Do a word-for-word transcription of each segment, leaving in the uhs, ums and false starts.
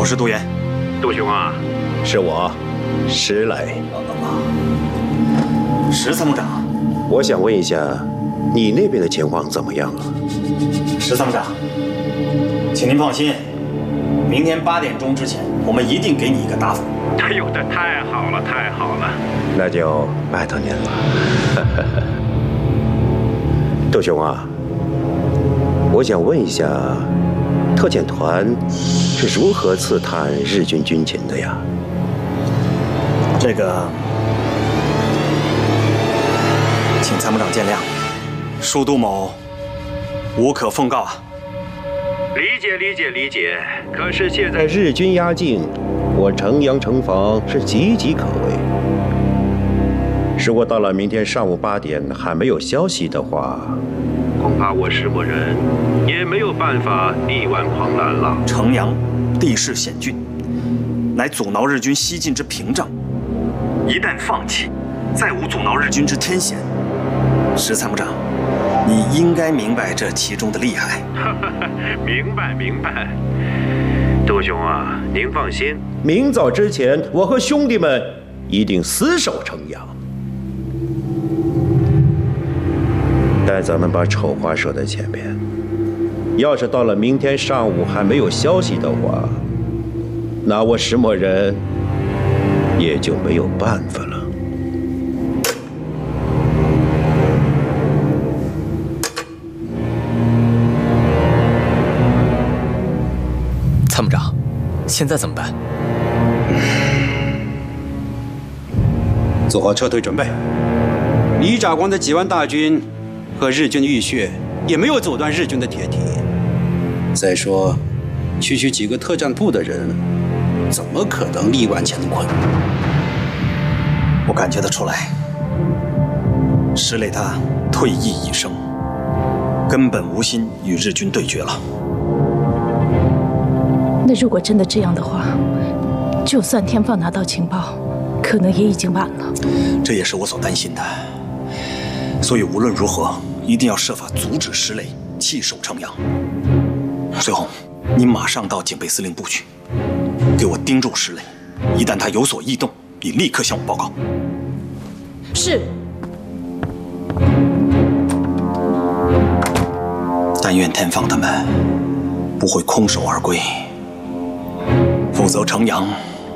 我是杜岩。 杜兄啊， 是我，石磊。 石参谋长， 我想问一下，你那边的情况怎么样了？ 石参谋长，请您放心，明天八点钟之前，我们一定给你一个答复。 哎呦，这太好了，太好了！ 那就拜托您了。杜兄啊，我想问一下，特遣团是如何刺探日军军情的呀？ 这个，请参谋长见谅，恕杜某无可奉告啊。 理解，理解，理解。可是现在在日军压境，我城阳城防是岌岌可危。如果到了明天上午八点还没有消息的话， 恐怕我石磨人也没有办法力挽狂澜了。 城阳地势险峻，乃阻挠日军西进之屏障。一旦放弃，再无阻挠日军之天险。石参谋长，你应该明白这其中的厉害。 明白，明白。杜兄啊，您放心， 明早之前，我和兄弟们一定死守城阳。但咱们把丑话说在前面，要是到了明天上午还没有消息的话，那我石磨人也就没有办法了。 参谋长，现在怎么办？ 做好撤退准备。李长官的几万大军和日军的浴血也没有阻断日军的铁蹄。再说，区区几个特战部的人，怎么可能力挽乾坤？ 我感觉得出来，石磊他退役已生，根本无心与日军对决了。 那如果真的这样的话，就算天放拿到情报，可能也已经晚了。 这也是我所担心的。所以无论如何，一定要设法阻止石磊弃守城阳。随红，你马上到警备司令部去，给我盯住石磊，一旦他有所异动，你立刻向我报告。 是。 但愿天放他们不会空手而归，否则城阳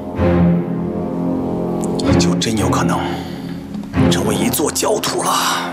就真有可能成为一座焦土了。